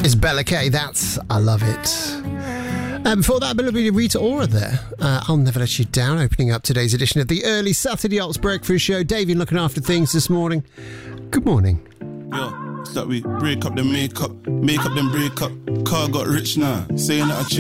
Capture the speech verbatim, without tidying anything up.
It's Bella K. That's I Love It. Um, before that, a bit of Rita Ora there. Uh, I'll Never Let You Down, opening up today's edition of the early Saturday Ops Breakfast Show. Davey looking after things this morning. Good morning. Yo, it's that we break up the makeup, make up then break up. Car got rich now, saying that I